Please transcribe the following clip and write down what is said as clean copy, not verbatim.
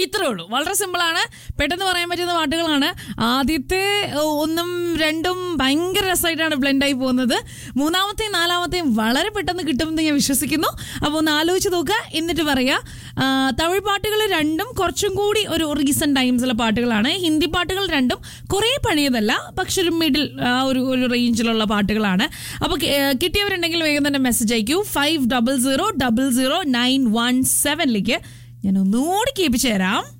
ഇത്രേ ഉള്ളൂ. വളരെ സിമ്പിളാണ്, പെട്ടെന്ന് പറയാൻ പറ്റുന്ന പാട്ടുകളാണ്. ആദ്യത്തെ ഒന്നും രണ്ടും ഭയങ്കര രസമായിട്ടാണ് ബ്ലെൻഡായി പോകുന്നത്. മൂന്നാമത്തെയും നാലാമത്തെയും വളരെ പെട്ടെന്ന് കിട്ടുമെന്ന് ഞാൻ വിശ്വസിക്കുന്നു. അപ്പോൾ ഒന്ന് ആലോചിച്ച് നോക്കുക, എന്നിട്ട് പറയാ. തമിഴ് പാട്ടുകൾ രണ്ടും കുറച്ചും കൂടി ഒരു റീസെന്റ് ടൈംസിലെ പാട്ടുകളാണ്. ഹിന്ദി പാട്ടുകൾ രണ്ടും കുറേ പഴയതല്ല, പക്ഷെ ഒരു മിഡിൽ ഒരു റേഞ്ചിലുള്ള പാട്ടുകളാണ്. അപ്പോൾ കിട്ടിയവരുണ്ടെങ്കിൽ വേഗം തന്നെ മെസ്സേജ് അയക്കൂ 50000917 ഞാൻ ഒന്നുകൂടി കേൾപ്പിച്ചു തരാം.